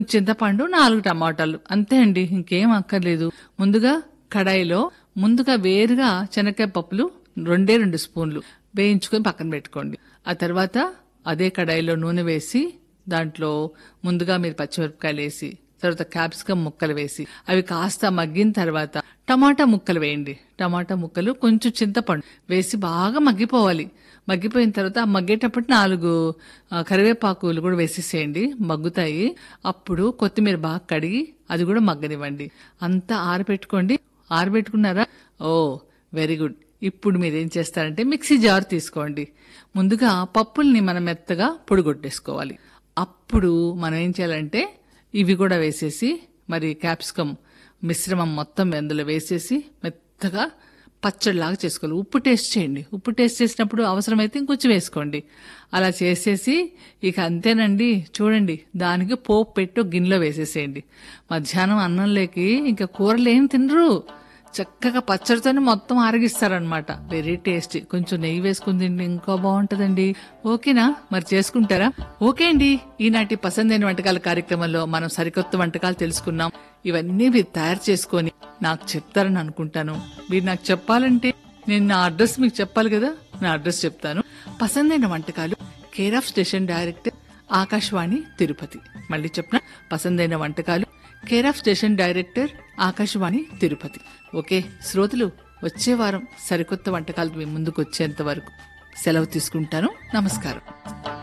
చింతపండు, 4 టమాటాలు అంతే అండి. ఇంకేం అక్కర్లేదు. ముందుగా కడాయిలో వేరుగా శనక్కాయ పప్పులు 2 స్పూన్లు వేయించుకొని పక్కన పెట్టుకోండి. ఆ తర్వాత అదే కడాయిలో నూనె వేసి దాంట్లో ముందుగా మీరు పచ్చిమిరపకాయలు వేసి తర్వాత క్యాప్సికం ముక్కలు వేసి అవి కాస్త మగ్గిన తర్వాత టమాటా ముక్కలు వేయండి. టమాటా ముక్కలు కొంచెం చింతపండు వేసి బాగా మగ్గిపోవాలి. మగ్గిపోయిన తర్వాత ఆ మగ్గేటప్పుడు 4 కరివేపాకులు కూడా వేసేసేయండి, మగ్గుతాయి. అప్పుడు కొత్తిమీర బాగా కడిగి అది కూడా మగ్గనివ్వండి. అంతా ఆరబెట్టుకోండి. ఆరబెట్టుకున్నారా? ఓ వెరీ గుడ్. ఇప్పుడు మీరేం చేస్తారంటే మిక్సీ జార్ తీసుకోండి. ముందుగా పప్పుల్ని మనం మెత్తగా పొడిగొట్టేసుకోవాలి. అప్పుడు మనం ఏం చేయాలంటే ఇవి కూడా వేసేసి మరి క్యాప్సికం మిశ్రమం మొత్తం అందులో వేసేసి మెత్తగా పచ్చడిలాగా చేసుకోవాలి. ఉప్పు టేస్ట్ చేయండి. ఉప్పు టేస్ట్ చేసినప్పుడు అవసరమైతే ఇంకొంచెం వేసుకోండి. అలా చేసేసి ఇక అంతేనండి. చూడండి, దానికి పోపు పెట్టి గిన్నెలో వేసేసేయండి. మధ్యాహ్నం అన్నంలోకి ఇంకా కూరలు ఏం తినరు, చక్కగా పచ్చడితోనే మొత్తం ఆరగిస్తారనమాట. Very tasty. కొంచెం నెయ్యి వేసుకుని తింటే ఇంకా బాగుంటదండి. ఓకేనా? మరి చేసుకుంటారా? ఓకే అండి. ఈనాటి పసందైన వంటకాల కార్యక్రమంలో మనం సరికొత్త వంటకాలు తెలుసుకున్నాం. ఇవన్నీ మీరు తయారు చేసుకొని నాకు చెప్తారని అనుకుంటాను. మీరు నాకు చెప్పాలంటే నేను నా అడ్రస్ మీకు చెప్పాలి కదా. నా అడ్రస్ చెప్తాను. పసందైన వంటకాలు, care of station director, Akashvani Tirupati. మళ్ళీ చెప్పిన పసందైన వంటకాలు, care of station director, Akashvani Tirupati. Okay శ్రోతలు, వచ్చే వారం సరికొత్త వంటకాలు మీ ముందుకు వచ్చేంత వరకు సెలవు తీసుకుంటాను. నమస్కారం.